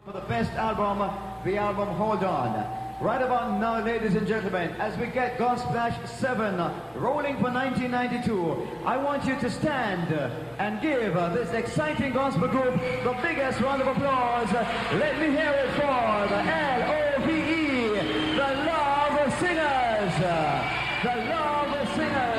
For the best album, the album Hold On. Right about now, ladies and gentlemen, as we get Godsplash 7 rolling for 1992, I want you to stand and give this exciting gospel group the biggest round of applause. Let me hear it for the LOVE, the Love Singers. The Love Singers.